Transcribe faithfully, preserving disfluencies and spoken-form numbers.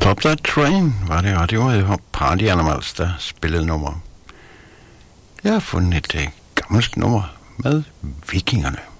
Pop That Train var det, og det var Party Animals, der spillede nummer. Jeg har fundet et uh, gammelt nummer med Vikingerne.